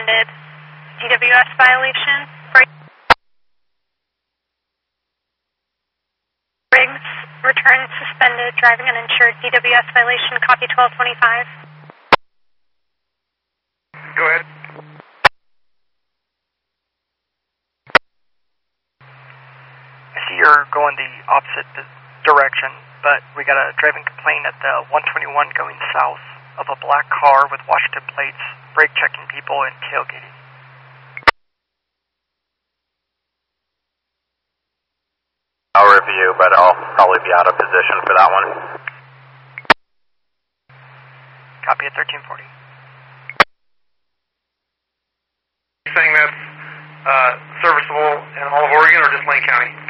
suspended. DWS violation. Briggs, return suspended. Driving uninsured. DWS violation. Copy 1225. Go ahead. I see you're going the opposite direction, but we got a driving complaint at the 121 going south of a black car with Washington plates, brake checking people and tailgating. I'll review, but I'll probably be out of position for that one. Copy at 1340. Saying that's serviceable in all of Oregon or just Lane County?